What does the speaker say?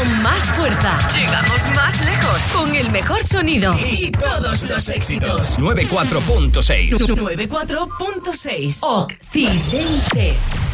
con más fuerza. Llegamos más lejos con el mejor sonido y todos los éxitos. 94.6. 94.6. Occidente.